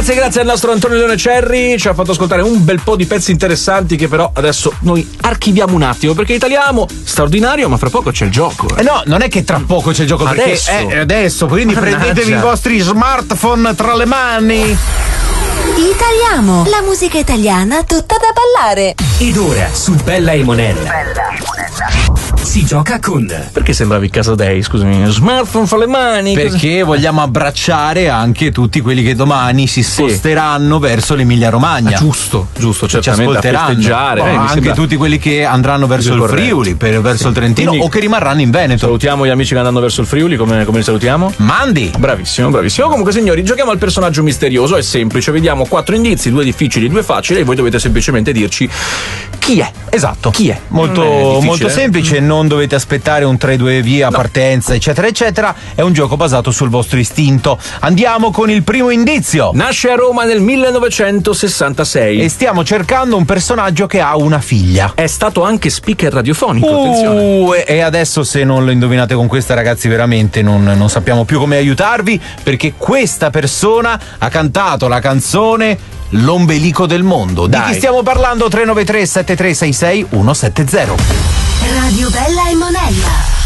Grazie al nostro Antonio Leone Cerri, ci ha fatto ascoltare un bel po' di pezzi interessanti che però adesso noi archiviamo un attimo perché Italiamo, straordinario, ma fra poco c'è il gioco. No, non è che tra poco c'è il gioco, perché è adesso, quindi prendetevi i vostri smartphone tra le mani. Italiamo, la musica italiana tutta da ballare. Ed ora su Bella e Monella si gioca con... Perché sembravi Casadei, scusami? Smartphone fra le mani. Perché vogliamo abbracciare anche tutti quelli che domani si sposteranno verso l'Emilia Romagna. Giusto, certamente. Ci ascolteranno. A festeggiare. Anche sembra... tutti quelli che andranno verso il Friuli, verso il Trentino. Quindi, o che rimarranno in Veneto. Salutiamo gli amici che andranno verso il Friuli, come li salutiamo? Mandi! Bravissimo. Comunque, signori, giochiamo al personaggio misterioso, è semplice, vediamo 4 indizi, 2 difficili e 2 facili, e voi dovete semplicemente dirci chi è. Esatto. Chi è? Molto semplice, non dovete aspettare un 3-2 via, partenza, eccetera, eccetera. È un gioco basato sul vostro istinto. Andiamo con il primo indizio. Nasce a Roma nel 1966. E stiamo cercando un personaggio che ha una figlia. È stato anche speaker radiofonico, attenzione. E adesso, se non lo indovinate con questa, ragazzi, veramente non sappiamo più come aiutarvi, perché questa persona ha cantato la canzone L'ombelico del mondo. Di chi stiamo parlando? 393 7366 170. Radio Bella e Monella.